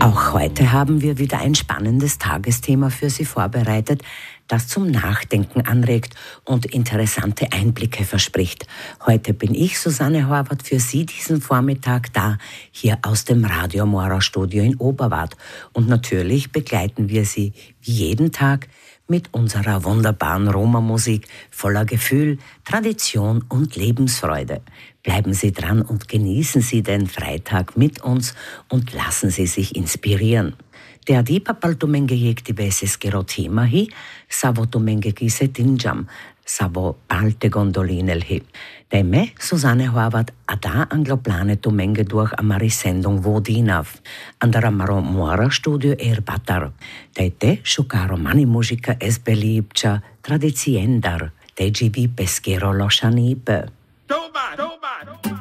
Auch heute haben wir wieder ein spannendes Tagesthema für Sie vorbereitet, das zum Nachdenken anregt und interessante Einblicke verspricht. Heute bin ich, Susanne Horvath, für Sie diesen Vormittag da, hier aus dem Radio Mora Studio in Oberwart. Und natürlich begleiten wir Sie wie jeden Tag mit unserer wunderbaren Roma-Musik voller Gefühl, Tradition und Lebensfreude. Bleiben Sie dran und genießen Sie den Freitag mit uns und lassen Sie sich inspirieren. Te adipa pal tumenge yekti beses kerotema hi, savo tumenge kise tinjam, savo alte gondolinel hi. Te me, Susanne Horvath, ada angloplane tumenge durch amari sendung vodinav, andara maro Mora Studio Batar. Te shukaro mani muzika es belibča tradiciendar, te živi peskero lošanipe. Toma!